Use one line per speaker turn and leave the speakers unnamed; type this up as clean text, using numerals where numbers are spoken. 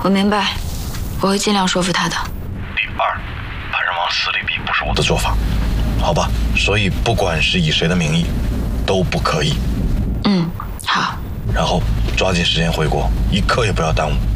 我明白，我会尽量说服他的。
第二，派人往死里逼不是我的做法，好吧？所以不管是以谁的名义，都不可以。
好。
然后抓紧时间回国，一刻也不要耽误。